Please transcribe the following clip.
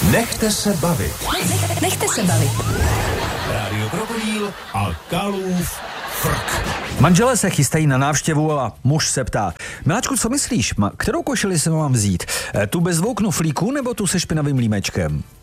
Nechte se bavit. Nechte se bavit. Rádio Krokodýl a Kalův frk. Manželé se chystají na návštěvu a muž se ptá: Miláčku, co myslíš, kterou košili se mám vzít? Tu bez dvou knoflíků nebo tu se špinavým límečkem?